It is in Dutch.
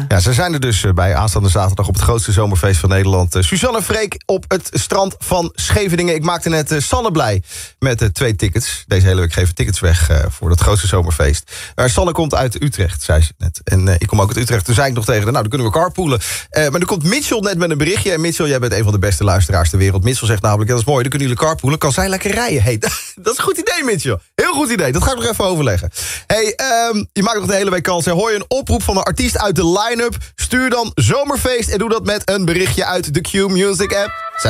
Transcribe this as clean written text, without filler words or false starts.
Ja, ze zijn er dus bij aanstaande zaterdag op het grootste zomerfeest van Nederland. Suzanne Freek op het strand van Scheveningen. Ik maakte net Sanne blij met 2 tickets. Deze hele week geven tickets weg voor dat grootste zomerfeest. Sanne komt uit Utrecht, zei ze net. En ik kom ook uit Utrecht. Toen zei ik nog tegen haar, nou, dan kunnen we carpoolen. Maar dan komt Mitchell net met een berichtje. En Mitchell, jij bent een van de beste luisteraars ter wereld. Mitchell zegt namelijk, dat is mooi, dan kunnen jullie carpoolen. Kan zij lekker rijden? Hey, dat is een goed idee, Mitchell. Heel goed idee, dat ga ik nog even overleggen. Hey, je maakt nog de hele week kans. Hoor je een oproep van een artiest uit de line-up? Stuur dan zomerfeest en doe dat met een berichtje uit de Q Music app.